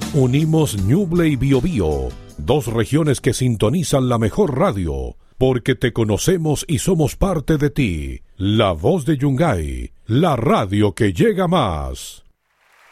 Unimos Ñuble y Biobío, dos regiones que sintonizan la mejor radio, porque te conocemos y somos parte de ti. La Voz de Yungay, la radio que llega más.